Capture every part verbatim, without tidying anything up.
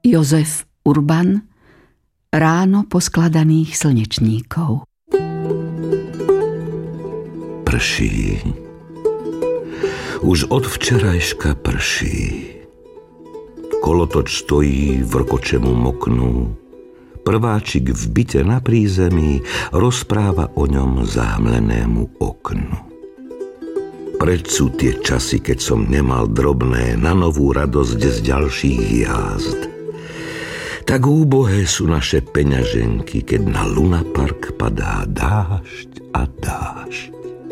Jozef Urban, Ráno poskladaných slnečníkov. Prší. Už od včerajška prší. Kolotoč stojí, vrkoče mu moknú. Prváčik v byte na prízemí rozpráva o ňom záhmlenému oknu. Preč sú tie časy, keď som nemal drobné na novú radosť z ďalších jazd. Tak úbohé sú naše peňaženky, keď na Lunapark padá dážď a dážď.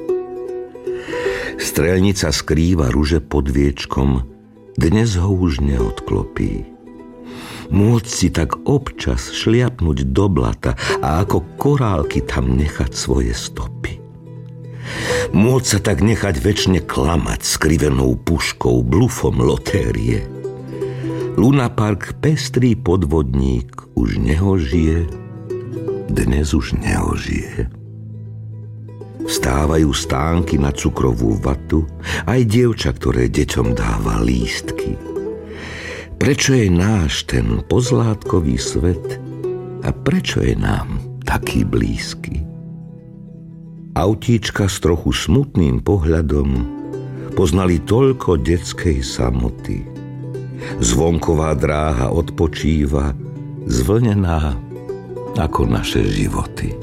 Strelnica skrýva ruže pod viečkom, dnes ho už neodklopí. Môcť si tak občas šliapnúť do blata a ako korálky tam nechať svoje stopy. Môcť sa tak nechať večne klamať skrivenou puškou, blufom lotérie. Lunapark, pestrý podvodník, už nehožije, dnes už nehožije. Vstávajú stánky na cukrovú vatu, aj dievča, ktoré deťom dáva lístky. Prečo je náš ten pozlátkový svet a prečo je nám taký blízky? Autíčka s trochu smutným pohľadom poznali toľko detskej samoty. Zvonková dráha odpočíva, zvlnená ako naše životy.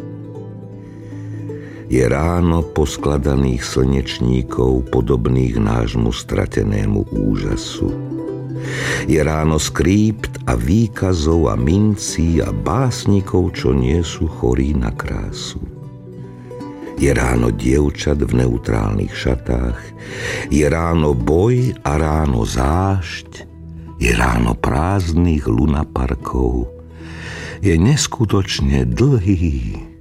Je ráno poskladaných slnečníkov podobných nášmu stratenému úžasu. Je ráno skrípt a výkazov a mincí a básnikov, čo nie sú chorí na krásu. Je ráno dievčat v neutrálnych šatách, je ráno boj a ráno zášť, je ráno prázdnych lunaparkov, je neskutočne dlhý